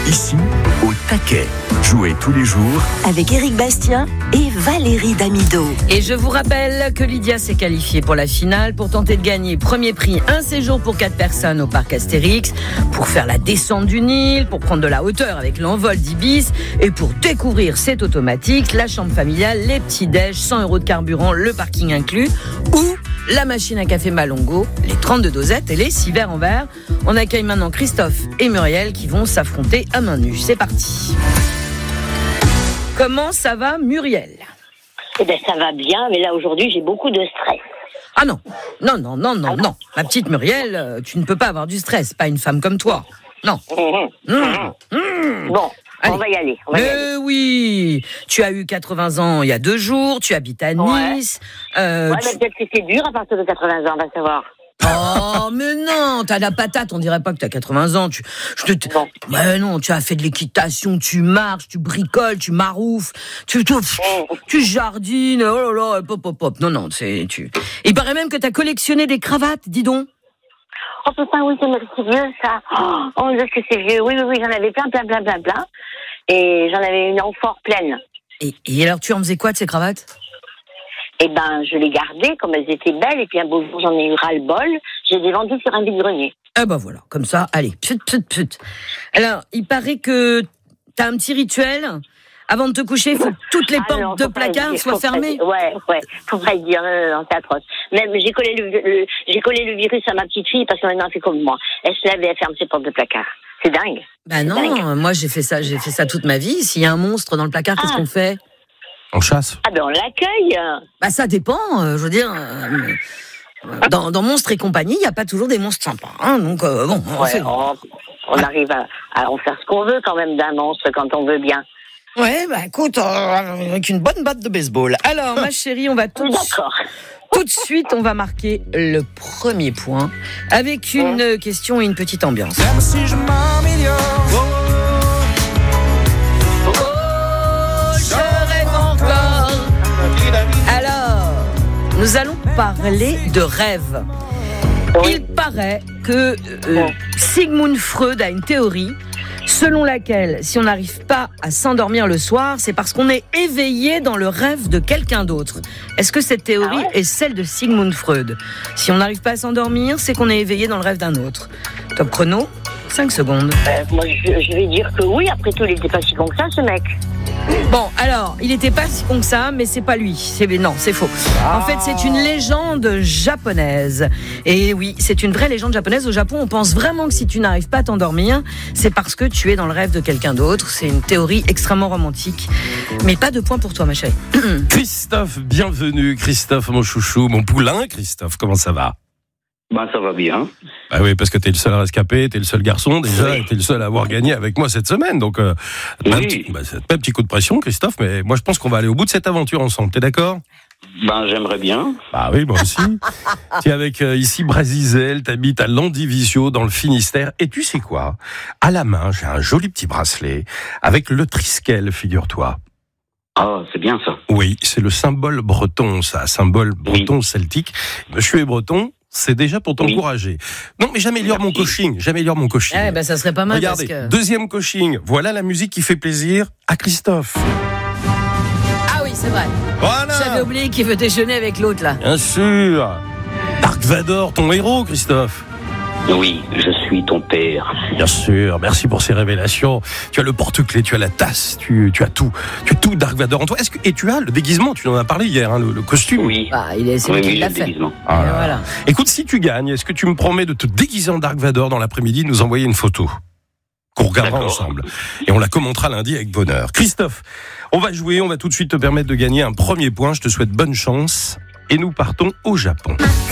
Ici, au taquet. Jouez tous les jours avec Éric Bastien et Valérie Damido. Et je vous rappelle que Lydia s'est qualifiée pour la finale pour tenter de gagner premier prix, un séjour pour 4 personnes au parc Astérix, pour faire la descente du Nil, pour prendre de la hauteur avec l'envol d'Ibis et pour découvrir cette automatique, la chambre familiale, les petits déj, 100 € de carburant, le parking inclus, ou la machine à café Malongo, les 32 dosettes et les 6 verres en verre. On accueille maintenant Christophe et Muriel qui vont s'affronter à main nue. C'est parti. Comment ça va, Muriel ? Eh bien, ça va bien, mais là, aujourd'hui, j'ai beaucoup de stress. Ah non. Ma petite Muriel, tu ne peux pas avoir du stress, pas une femme comme toi. Non. Bon, allez. On va y aller. Oui, tu as eu 80 ans il y a 2 jours, tu habites à Nice. Mais peut-être que c'est dur à partir de 80 ans, on va savoir. Oh, mais non, t'as la patate, on dirait pas que t'as 80 ans. Mais non, tu as fait de l'équitation, tu marches, tu bricoles, tu maroufles, tu jardines, oh là là, pop. Non, Il paraît même que t'as collectionné des cravates, dis donc. Oh putain, oui, c'est vieux, ça. Oh, est-ce que c'est vieux. Oui, j'en avais plein. Et j'en avais une amphore pleine. Et alors, tu en faisais quoi de ces cravates ? Eh ben, je les gardais comme elles étaient belles, et puis un beau jour, j'en ai eu ras-le-bol. J'ai les vendues sur un vide-grenier. Ah ben voilà, comme ça, allez, put. Alors, il paraît que t'as un petit rituel. Avant de te coucher, il faut que toutes les portes de placard soient fermées. Ouais, faut pas le dire, non, c'est atroce. Même, j'ai collé le virus à ma petite fille parce que maintenant elle fait comme moi. Elle se lève et elle ferme ses portes de placard. C'est dingue. Bah non, dingue. Moi j'ai fait ça toute ma vie. S'il y a un monstre dans le placard, qu'est-ce qu'on fait ? On chasse. Ah ben on l'accueille. Bah ça dépend, je veux dire. Dans Monstres et compagnie, il n'y a pas toujours des monstres sympas. Hein, donc bon. On arrive à en faire ce qu'on veut quand même d'un monstre quand on veut bien. Ouais, bah écoute, avec une bonne batte de baseball. Alors ma chérie, on va tout de suite, on va marquer le premier point avec une question et une petite ambiance. Même si je m'améliore. Alors, nous allons parler de rêve. Il paraît que Sigmund Freud a une théorie selon laquelle, si on n'arrive pas à s'endormir le soir, c'est parce qu'on est éveillé dans le rêve de quelqu'un d'autre. Est-ce que cette théorie est celle de Sigmund Freud ? Si on n'arrive pas à s'endormir, c'est qu'on est éveillé dans le rêve d'un autre. Top chrono, 5 secondes. Moi, je vais dire que oui, après tout, il n'était pas si con que ça, ce mec. Bon, alors, il n'était pas si con que ça, mais c'est pas lui. Non, c'est faux. En fait, c'est une légende japonaise. Et oui, c'est une vraie légende japonaise. Au Japon, on pense vraiment que si tu n'arrives pas à t'endormir, c'est parce que tu es dans le rêve de quelqu'un d'autre. C'est une théorie extrêmement romantique. Mais pas de point pour toi, ma chérie. Christophe, bienvenue. Christophe, mon chouchou, mon poulain. Christophe, comment ça va ? Ben, ça va bien. Bah oui, parce que t'es le seul rescapé, t'es le seul garçon déjà, et t'es le seul à avoir gagné avec moi cette semaine. Donc, c'est un petit coup de pression, Christophe, mais moi je pense qu'on va aller au bout de cette aventure ensemble. T'es d'accord ? Ben, j'aimerais bien. Bah oui, moi aussi. Tu es avec ici Brasizel, t'habites à Landivisiau dans le Finistère. Et tu sais quoi ? À la main, j'ai un joli petit bracelet avec le Triskel, figure-toi. Ah, c'est bien ça. Oui, c'est le symbole breton, ça, symbole breton celtique. Monsieur est breton. C'est déjà pour t'encourager. Non, mais j'améliore mon coaching. Eh ben, ça serait pas mal. Regardez, parce que... deuxième coaching. Voilà la musique qui fait plaisir à Christophe. Ah oui, c'est vrai. Voilà. J'avais oublié qu'il veut déjeuner avec l'autre, là. Bien sûr. Dark Vador, ton héros, Christophe. Oui, je suis ton père. Bien sûr, merci pour ces révélations. Tu as le porte-clés, tu as la tasse, tu as tout. Tu as tout Dark Vador en toi. Et tu as le déguisement, tu en as parlé hier, hein, le costume. Oui. C'est lui qui l'a fait. Voilà. Écoute, si tu gagnes, est-ce que tu me promets de te déguiser en Dark Vador dans l'après-midi, de nous envoyer une photo qu'on regardera ensemble. Et on la commentera lundi avec bonheur. Christophe, on va jouer, on va tout de suite te permettre de gagner un premier point. Je te souhaite bonne chance. Et nous partons au Japon.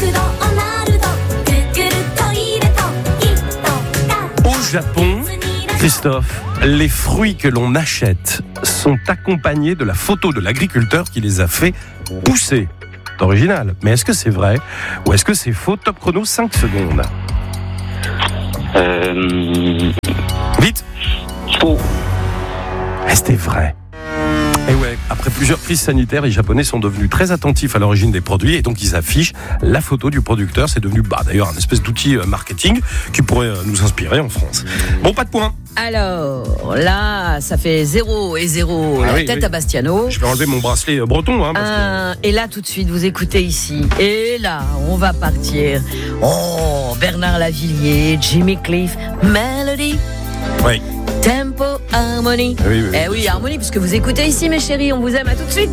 Au Japon, Christophe, les fruits que l'on achète sont accompagnés de la photo de l'agriculteur qui les a fait pousser. C'est original. Mais est-ce que c'est vrai ou est-ce que c'est faux ? Top chrono, 5 secondes. Vite. Faux. C'était vrai. Et ouais, après plusieurs crises sanitaires, les Japonais sont devenus très attentifs à l'origine des produits et donc ils affichent la photo du producteur. C'est devenu d'ailleurs un espèce d'outil marketing qui pourrait nous inspirer en France. Bon, pas de points. Alors, là, ça fait 0 et 0. La tête à Bastiano. Je vais enlever mon bracelet breton. Parce que... Et là, tout de suite, vous écoutez ici. Et là, on va partir. Oh, Bernard Lavillier, Jimmy Cliff, Melody. Oui. Tempo, Harmony. Oui, Harmony, parce que vous écoutez ici, mes chéris. On vous aime. À tout de suite.